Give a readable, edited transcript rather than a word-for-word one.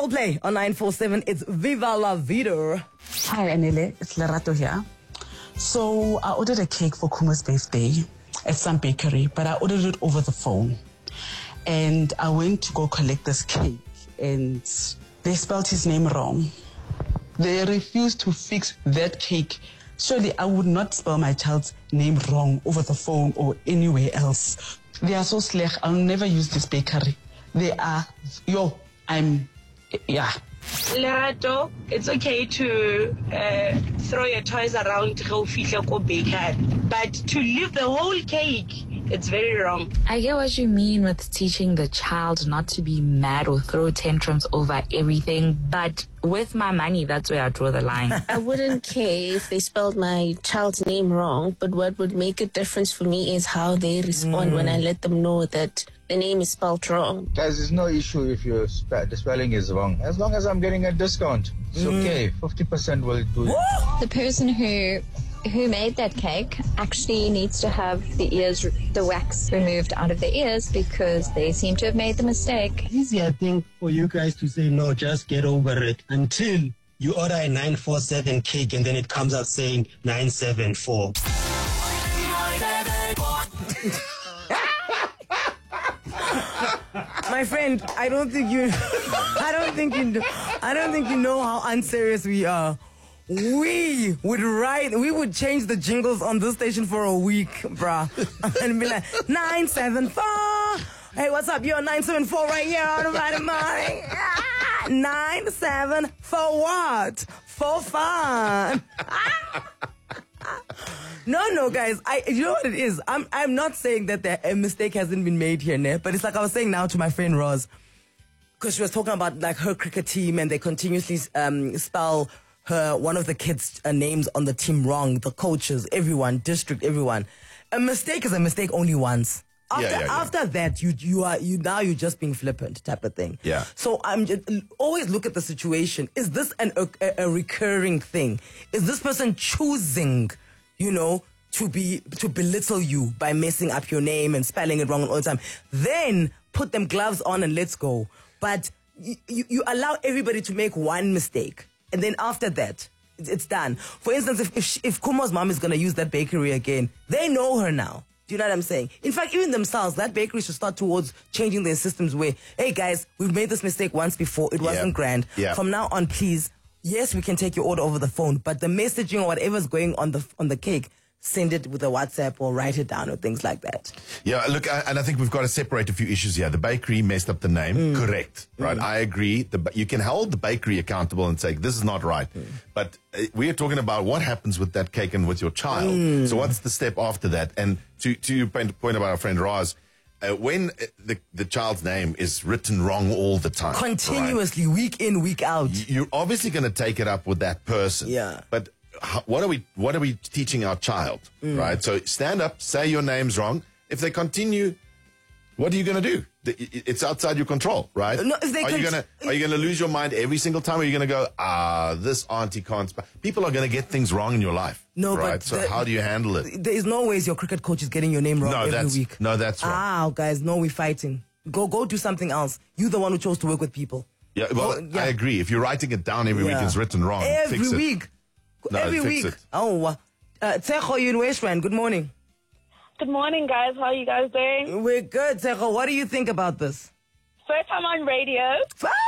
Coldplay on 947. It's Viva La Vida. Hi, Anile. It's Lerato here. So I ordered a cake for Kuma's birthday at some bakery, but I ordered it over the phone. And I went to go collect this cake, and they spelled his name wrong. They refused to fix that cake. Surely I would not spell my child's name wrong over the phone or anywhere else. They are so slack. I'll never use this bakery. They are, Lerato, it's okay to throw your toys around go baker, but to leave the whole cake, it's very wrong. I get what you mean with teaching the child not to be mad or throw tantrums over everything, but with my money, that's where I draw the line. I wouldn't care if they spelled my child's name wrong, but what would make a difference for me is how they respond when I let them know that the name is spelled wrong. Guys, there's no issue if the spelling is wrong. As long as I'm getting a discount, it's okay. 50% will do it. The person who made that cake actually needs to have the wax removed out of the ears because they seem to have made the mistake. Easier thing for you guys to say, no, just get over it, until you order a 947 cake and then it comes out saying 974. My friend, I don't think you know how unserious we are. We would change the jingles on this station for a week, bruh. And be like, 974. Hey, what's up? You're 974 right here on Friday morning. 97 for what? For fun. No, guys. You know what it is? I'm not saying that a mistake hasn't been made here, ne? But it's like I was saying now to my friend Roz, because she was talking about like her cricket team and they continuously spell one of the kids' names on the team wrong. The coaches, everyone, district, everyone. A mistake is a mistake only once. After that, you're just being flippant type of thing. Yeah. So I'm just always look at the situation. Is this a recurring thing? Is this person choosing, to belittle you by messing up your name and spelling it wrong all the time? Then put them gloves on and let's go. But you allow everybody to make one mistake, and then after that, it's done. For instance, if Kumo's mom is going to use that bakery again, they know her now. Do you know what I'm saying? In fact, even themselves, that bakery should start towards changing their systems where, hey guys, we've made this mistake once before. It wasn't grand. Yeah. From now on, please, yes, we can take your order over the phone, but the messaging or whatever's going on the cake, send it with a WhatsApp or write it down or things like that. Yeah, look, and I think we've got to separate a few issues here. The bakery messed up the name, correct, right? I agree. You can hold the bakery accountable and say, this is not right. But we are talking about what happens with that cake and with your child. So what's the step after that? And to your point about our friend Roz, when the child's name is written wrong all the time. Continuously, right? Week in, week out. You're obviously going to take it up with that person. Yeah. But what are we teaching our child, right? So stand up, say your name's wrong. If they continue, what are you going to do? It's outside your control, right? No, are you going to lose your mind every single time? Or are you going to go, this auntie can't spell? People are going to get things wrong in your life. No, right? but So how do you handle it? There is no ways your cricket coach is getting your name wrong every week. No, that's wrong. Guys, no, we're fighting. Go do something else. You're the one who chose to work with people. Yeah, well, I agree. If you're writing it down every week, it's written wrong. Fix it. Week. No, every fix week. it. Tsecho, you in West Rand. Good morning. Good morning, guys. How are you guys doing? We're good, Tsecho. What do you think about this? First time on radio.